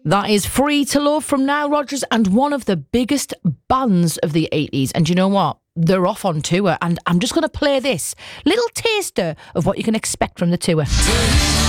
That is Free to Love from Nile Rodgers and one of the biggest bands of the 80s. And you know what? They're off on tour, and I'm just going to play this little taster of what you can expect from the tour.